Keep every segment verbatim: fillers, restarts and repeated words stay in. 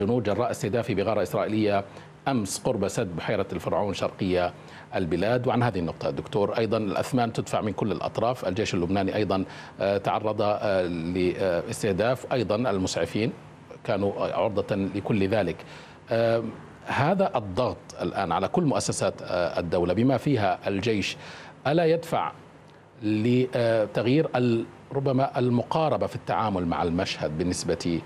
جنود جراء استهداف بغارة إسرائيلية أمس قرب سد بحيرة الفرعون شرقية البلاد. وعن هذه النقطة دكتور، أيضا الأثمان تدفع من كل الأطراف، الجيش اللبناني أيضا تعرض لاستهداف، أيضا المسعفين كانوا عرضة لكل ذلك. هذا الضغط الآن على كل مؤسسات الدولة بما فيها الجيش ألا يدفع لتغيير ربما المقاربة في التعامل مع المشهد بالنسبة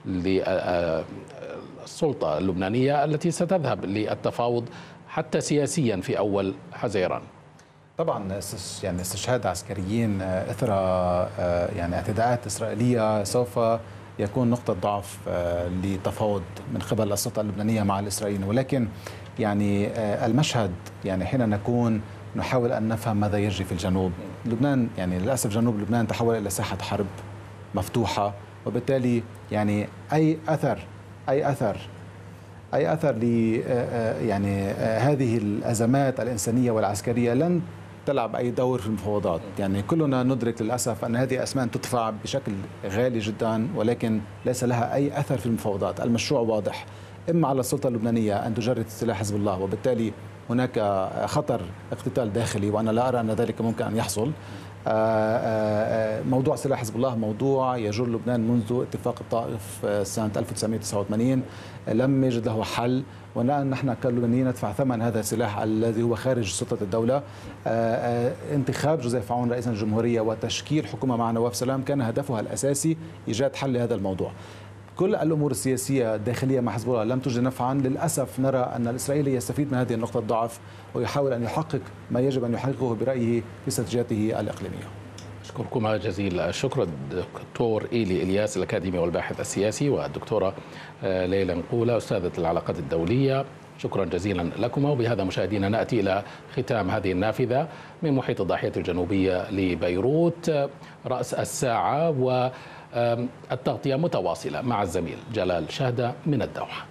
للسلطة اللبنانية التي ستذهب للتفاوض حتى سياسيا في أول حزيران؟ طبعا يعني استشهاد عسكريين اثر يعني اعتداءات اسرائيليه سوف يكون نقطه ضعف لتفاوض من قبل السلطه اللبنانيه مع الاسرائيليين، ولكن يعني المشهد يعني حين نكون نحاول ان نفهم ماذا يجري في الجنوب. لبنان يعني للاسف جنوب لبنان تحول الى ساحه حرب مفتوحه، وبالتالي يعني اي اثر اي اثر اي اثر ل يعني هذه الازمات الانسانيه والعسكريه لن تلعب اي دور في المفاوضات. يعني كلنا ندرك للاسف ان هذه اسمان تدفع بشكل غالي جدا، ولكن ليس لها اي اثر في المفاوضات. المشروع واضح، اما على السلطه اللبنانيه ان تجرد سلاح حزب الله، وبالتالي هناك خطر اقتتال داخلي، وانا لا ارى ان ذلك ممكن ان يحصل. موضوع سلاح حزب الله موضوع يجر لبنان منذ اتفاق الطائف سنة ألف وتسعمئة وتسعة وثمانين، لم يجد له حل، والآن نحن كلبنانيين ندفع ثمن هذا السلاح الذي هو خارج سلطة الدولة. انتخاب جوزيف عون رئيس الجمهورية وتشكيل حكومة مع نواف سلام كان هدفها الأساسي إيجاد حل لهذا الموضوع. كل الأمور السياسية الداخلية مع حزب الله لم تجد نفعا. للأسف نرى أن الإسرائيلي يستفيد من هذه النقطة الضعف ويحاول أن يحقق ما يجب أن يحققه برأيه في استراتيجيته الإقليمية. أشكركم جزيل الشكر الدكتور إيلي إلياس الأكاديمي والباحث السياسي، والدكتورة ليلى نقولة أستاذة العلاقات الدولية. شكرا جزيلا لكم. وبهذا مشاهدينا نأتي إلى ختام هذه النافذة من محيط الضاحية الجنوبية لبيروت. رأس الساعة والتغطية متواصلة مع الزميل جلال شهدة من الدوحة.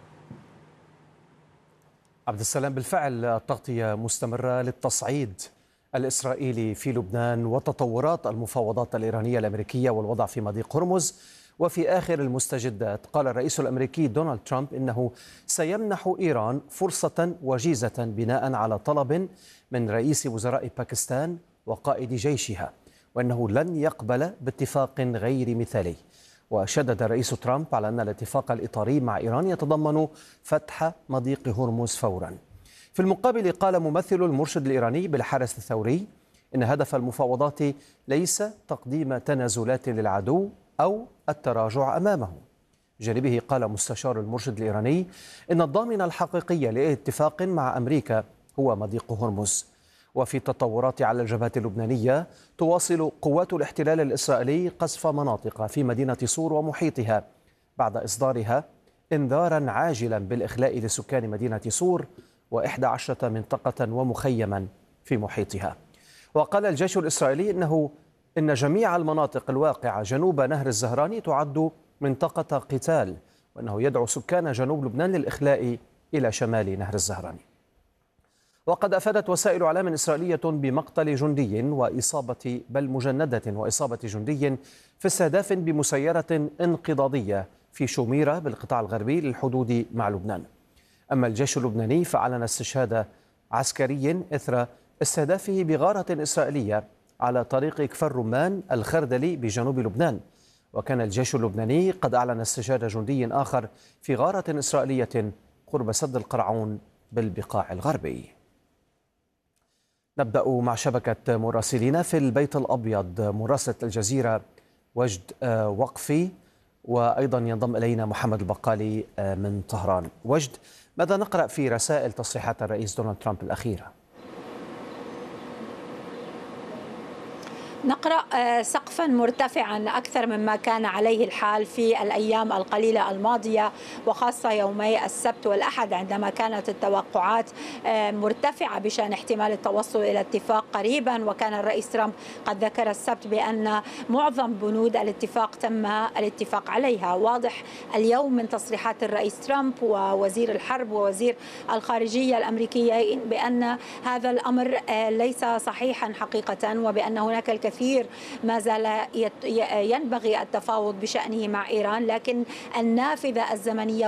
عبد السلام، بالفعل التغطية مستمرة للتصعيد الإسرائيلي في لبنان وتطورات المفاوضات الإيرانية الأمريكية والوضع في مضيق هرمز. وفي آخر المستجدات قال الرئيس الأمريكي دونالد ترامب إنه سيمنح إيران فرصة وجيزة بناء على طلب من رئيس وزراء باكستان وقائد جيشها، وأنه لن يقبل باتفاق غير مثالي. وشدد الرئيس ترامب على أن الاتفاق الإطاري مع إيران يتضمن فتح مضيق هرمز فورا. في المقابل قال ممثل المرشد الإيراني بالحرس الثوري إن هدف المفاوضات ليس تقديم تنازلات للعدو أو التراجع أمامه. بجانبه قال مستشار المرشد الإيراني إن الضامن الحقيقي لاتفاق مع أمريكا هو مضيق هرمز. وفي التطورات على الجبهة اللبنانية تواصل قوات الاحتلال الإسرائيلي قصف مناطق في مدينة صور ومحيطها بعد إصدارها إنذارا عاجلا بالإخلاء لسكان مدينة صور وإحدى عشرة منطقة ومخيما في محيطها. وقال الجيش الإسرائيلي إنه إن جميع المناطق الواقعة جنوب نهر الزهراني تعد منطقة قتال، وأنه يدعو سكان جنوب لبنان للإخلاء إلى شمال نهر الزهراني. وقد أفادت وسائل إعلام إسرائيلية بمقتل جندي وإصابة بل مجندة وإصابة جندي في استهداف بمسيرة انقضاضية في شوميرة بالقطاع الغربي للحدود مع لبنان. أما الجيش اللبناني فأعلن استشهاد عسكري إثر استهدافه بغارة إسرائيلية على طريق كفر رمان الخردلي بجنوب لبنان. وكان الجيش اللبناني قد أعلن استشهاد جندي آخر في غارة إسرائيلية قرب سد القرعون بالبقاع الغربي. نبدأ مع شبكة مراسلين في البيت الأبيض. مراسلة الجزيرة وجد وقفي، وأيضا ينضم إلينا محمد البقالي من طهران. وجد، ماذا نقرأ في رسائل تصريحات الرئيس دونالد ترامب الأخيرة؟ نقرأ سقفا مرتفعا أكثر مما كان عليه الحال في الأيام القليلة الماضية، وخاصة يومي السبت والأحد عندما كانت التوقعات مرتفعة بشأن احتمال التوصل إلى اتفاق قريبا. وكان الرئيس ترامب قد ذكر السبت بأن معظم بنود الاتفاق تم الاتفاق عليها. واضح اليوم من تصريحات الرئيس ترامب ووزير الحرب ووزير الخارجية الأمريكية بأن هذا الأمر ليس صحيحا حقيقة، وبأن هناك الكثير ما زال ينبغي التفاوض بشأنه مع إيران، لكن النافذة الزمنية